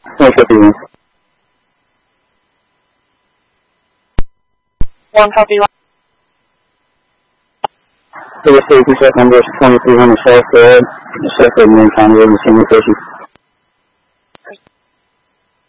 151. 1 copy. The safety check number is 2300 South Road, Sheffield, Maine County, Road, Senior Station.